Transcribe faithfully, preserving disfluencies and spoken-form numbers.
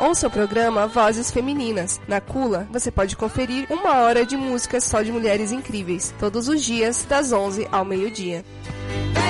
Ouça o programa Vozes Femininas. Na Cula, você pode conferir uma hora de músicas só de mulheres incríveis, todos os dias, das onze ao meio-dia.